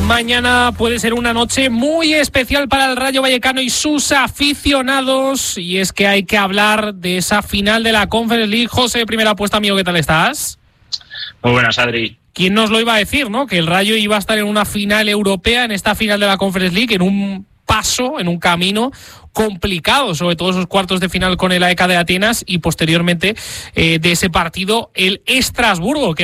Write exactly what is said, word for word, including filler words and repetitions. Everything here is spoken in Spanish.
Mañana puede ser una noche muy especial para el Rayo Vallecano y sus aficionados, y es que hay que hablar de esa final de la Conference League. José, primera apuesta, amigo, ¿qué tal estás? Muy buenas, Adri. ¿Quién nos lo iba a decir, no? Que el Rayo iba a estar en una final europea, en esta final de la Conference League, en un paso, en un camino complicado, sobre todo esos cuartos de final con el A E K de Atenas y posteriormente eh, de ese partido el Estrasburgo, que